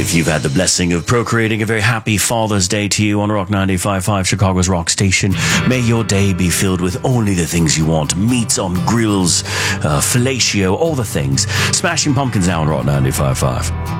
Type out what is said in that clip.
If you've had the blessing of procreating, a very happy Father's Day to you on Rock 95.5, Chicago's rock station. May your day be filled with only the things you want. Meats on grills, fellatio, all the things. Smashing Pumpkins now on Rock 95.5.